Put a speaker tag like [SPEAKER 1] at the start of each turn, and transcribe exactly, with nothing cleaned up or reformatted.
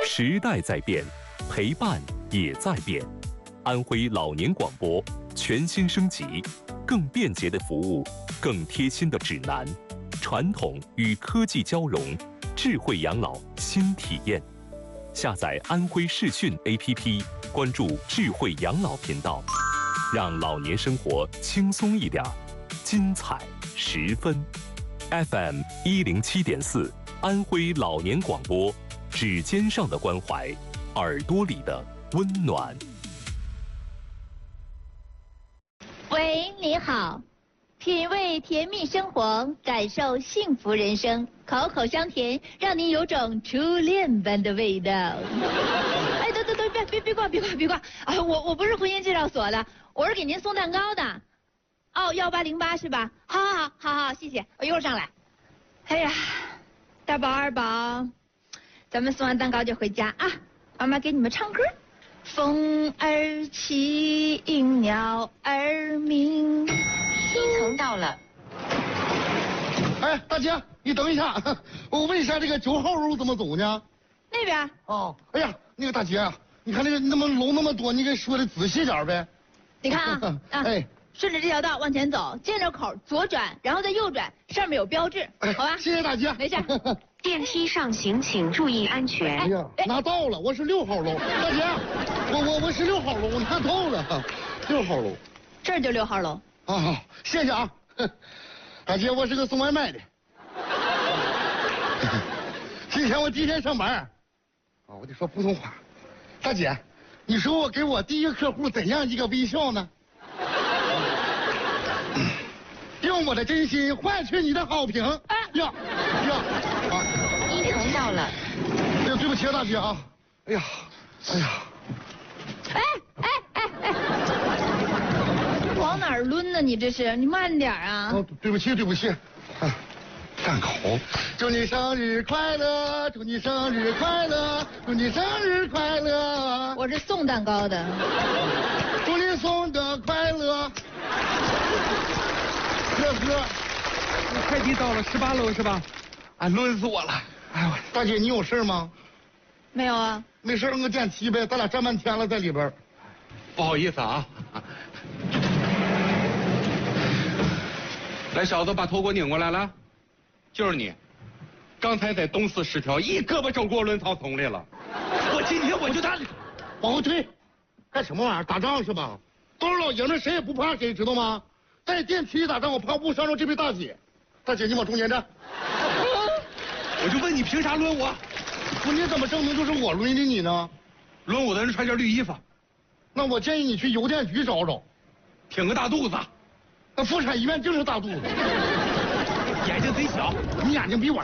[SPEAKER 1] 时代在变，陪伴也在变。安徽老年广播全新升级，更便捷的服务，更贴心的指南，传统与科技交融，智慧养老新体验。下载安徽视讯 A P P， 关注智慧养老频道，让老年生活轻松一点，精彩十分。F M 一零七点四，安徽老年广播，指尖上的关怀，耳朵里的温暖。
[SPEAKER 2] 喂，你好，品味甜蜜生活，感受幸福人生，口口香甜，让您有种初恋般的味道。哎，等等等，别别别挂别挂别挂！啊，我我不是婚姻介绍所的，我是给您送蛋糕的。哦，幺八零八是吧？好好好好好，谢谢，我一会儿上来。哎呀，大宝二宝，咱们送完蛋糕就回家啊！妈妈给你们唱歌。风儿起，鸟儿鸣。
[SPEAKER 3] 一层到了。
[SPEAKER 4] 哎，大姐，你等一下，我问一下这个九号楼怎么走呢？
[SPEAKER 2] 那边。
[SPEAKER 4] 哦，哎呀，那个大姐啊，你看那个那么楼那么多，你给说的仔细点呗。
[SPEAKER 2] 你看啊，啊，哎，顺着这条道往前走，见着口左转，然后再右转，上面有标志，好吧？
[SPEAKER 4] 谢谢大姐。
[SPEAKER 2] 没事。
[SPEAKER 3] 电梯上行，请注意安全。
[SPEAKER 4] 哎呀，拿到了，我是六号楼，大姐，我我我是六号楼，拿到了，六号楼。
[SPEAKER 2] 这儿就六号楼。
[SPEAKER 4] 啊，好，谢谢啊，大姐，我是个送外卖的。今天我第一天上班，啊，我得说普通话。大姐，你说我给我第一个客户怎样一个微笑呢？用我的真心换取你的好评。哎呀呀！啊，
[SPEAKER 3] 一层到了。
[SPEAKER 4] 哎呀，对不起啊，大姐啊！哎呀，哎呀！
[SPEAKER 2] 哎哎哎哎！往哪儿抡呢？你这是？你慢点啊！
[SPEAKER 4] 哦，对不起，对不起。啊，干口！祝你生日快乐！祝你生日快乐！祝你生日快乐！
[SPEAKER 2] 我是送蛋糕的。
[SPEAKER 4] 祝你送的快乐！哥哥，
[SPEAKER 5] 快递到了，十八楼是吧？
[SPEAKER 4] 哎，抡死我了！哎呦，大姐，你有事吗？
[SPEAKER 2] 没有啊。
[SPEAKER 4] 没事，摁个电梯呗，咱俩站半天了在里边。
[SPEAKER 5] 不好意思啊。来，小子，把头给我拧过来了。就是你，刚才在东四十条一胳膊肘给我抡草丛里了。我今天我就打你。
[SPEAKER 4] 往后退，干什么玩意儿？打仗是吧？都是老爷们，谁也不怕谁，知道吗？在电梯里打仗，我怕误伤着这位大姐。大姐，你往中间站。
[SPEAKER 5] 我就问你，凭啥抡我？
[SPEAKER 4] 不，你怎么证明就是我抡的你呢？
[SPEAKER 5] 抡我的人穿件绿衣服。
[SPEAKER 4] 那我建议你去邮电局找找。
[SPEAKER 5] 挺个大肚子。
[SPEAKER 4] 那妇产医院就是大肚子。
[SPEAKER 5] 眼睛贼小。
[SPEAKER 4] 你眼睛比我